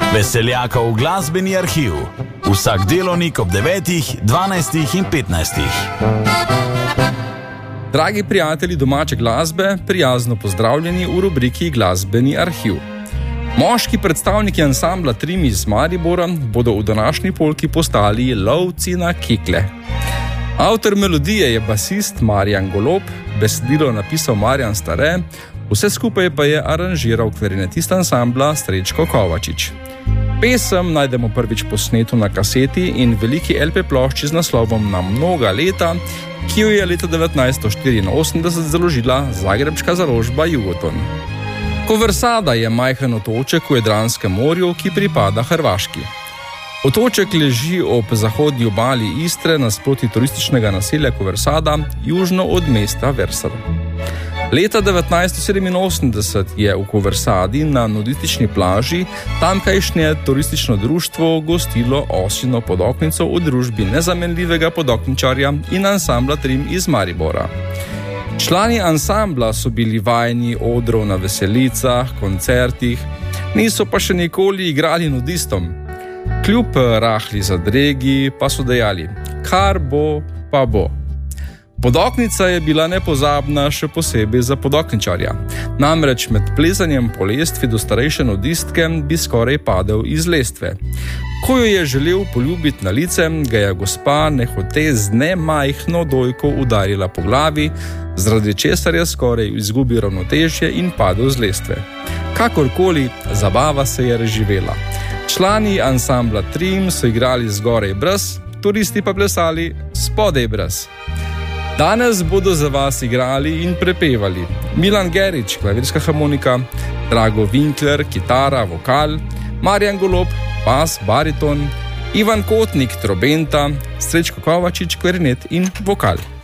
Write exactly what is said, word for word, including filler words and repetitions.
Veseljakov glasbeni arhiv. Vsak delovnik ob devetih, dvanajstih in petnajstih. Dragi prijatelji domače glasbe, prijazno pozdravljeni v rubriki Glasbeni arhiv. Moški predstavniki ansambla Trim iz Maribora bodo v današnji polki postali lovci na kikle. Avtor melodije je basist Marjan Golob, besedilo napisal Marjan Stare, vse skupaj pa je aranžiral klarinetist ansambla Srečko Kovačič. Pesem najdemo prvič posneto na kaseti in veliki el pe plošči z naslovom Na mnoga leta, ki jo je leta devetnajststo štiriinosemdeset založila zagrebška založba Jugoton. Koversada je majhen otoček v Jadranskem morju, ki pripada Hrvaški. Otoček leži ob zahodni obali Istre nasproti turističnega naselja Koversada, južno od mesta Versar. Leta devetnajststo sedeminosemdeset je v Koversadi na nudistični plaži tamkajšnje turistično društvo gostilo osino podoknico v družbi nezamenljivega podokničarja in ansambla Trim iz Maribora. Člani ansambla so bili vajeni odrov na veselicah, koncertih, niso pa še nikoli igrali nudistom. Kljub rahli zadregi pa so dejali, kar bo, pa bo. Podoknica je bila nepozabna še posebej za podokničarja. Namreč med plezanjem po lestvi do starejše nudistke bi skoraj padel iz lestve. Ko jo je želel poljubiti na lice, ga je gospa nehote z nemajhno dojko udarila po glavi, zaradi česar je skoraj izgubil ravnotežje in padel z lestve. Kakorkoli, zabava se je razživela. Člani ansambla Trim so igrali zgoraj brez, turisti pa plesali spodaj brez. Danes bodo za vas igrali in prepevali Milan Gerič, klavirska harmonika, Drago Winkler, kitara, vokal, Marjan Golob, bas, bariton, Ivan Kotnik, trobenta, Srečko Kovačič, klarinet in vokal.